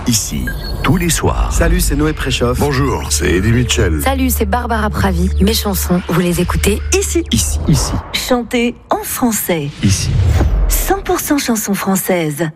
ici, tous les soirs. Salut, c'est Noé Préchoff. Bonjour, c'est Eddie Mitchell. Salut, c'est Barbara Pravi. Mes chansons, vous les écoutez ici. Ici. Chantez en français. Ici. 100% chansons françaises.